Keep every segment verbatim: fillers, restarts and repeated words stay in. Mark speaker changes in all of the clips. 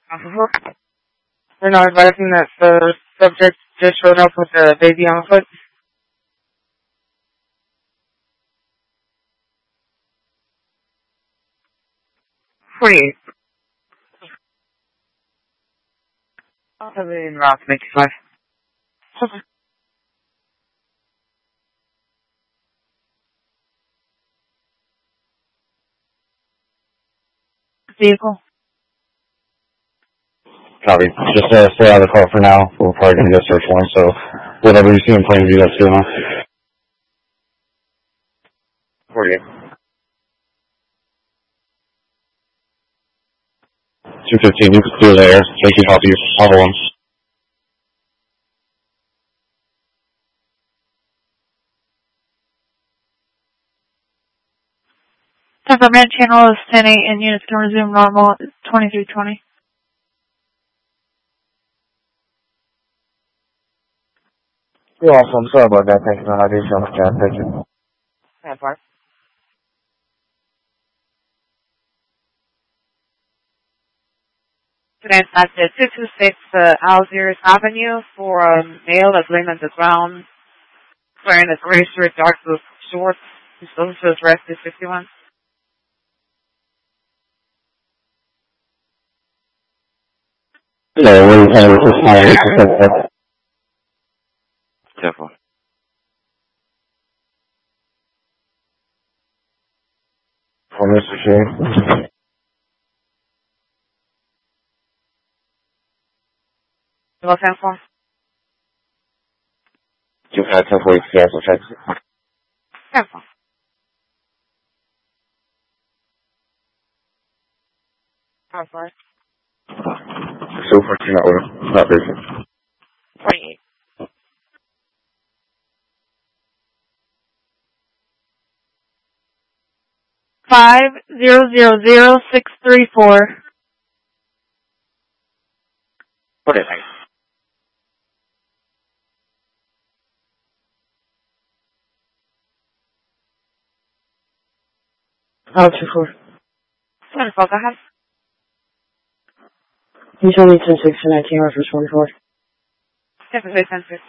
Speaker 1: Uh-huh. We're not advising that the subject just showed up with a baby on foot. forty-eight. I'll have it in route fifty-five. Vehicle.
Speaker 2: Copy. Just uh, stay out of the car for now. We're probably going to go search one, so whatever you see in plain view, that's good enough. forty-eight. two fifteen, you can clear the air. Thank you, copy. Level one.
Speaker 3: Temperament channel is ten eight and units can resume normal twenty-three twenty.
Speaker 2: You're awesome. Sorry about that. Thank you, man. I did so much, Chad. Thank you.
Speaker 1: That part. Today's at the two two six uh, Algiers Avenue for a male that's laying on the ground wearing a gray shirt, dark blue shorts. His social address is fifty-one.
Speaker 2: No, we're fine. Careful. For Mister Shane.
Speaker 1: You want ten four?
Speaker 2: You had ten forty cancel check.
Speaker 1: ten four. ten four.
Speaker 2: So fourteen not order. Not busy.
Speaker 1: forty-eight.
Speaker 3: Five zero zero zero six three four.
Speaker 2: Okay, thanks.
Speaker 1: Oh, two four. Wonderful, go ahead.
Speaker 4: He's only ten six and nineteen hours for twenty-four.
Speaker 1: Definitely ten six.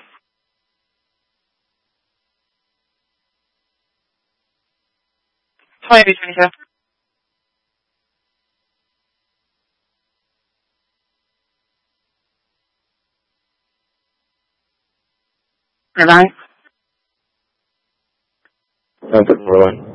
Speaker 1: twenty-two twenty-two. Good night.
Speaker 2: That's it, Roy.